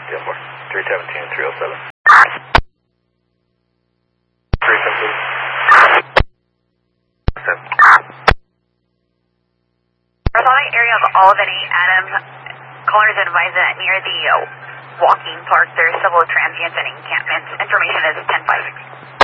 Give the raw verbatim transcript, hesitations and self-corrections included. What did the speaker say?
Gilmore. three seventeen, three oh seven. three seventeen. Personic area of Albany, Adam. Callers advise that near the uh, walking park there's several transients and encampments. Information is ten five.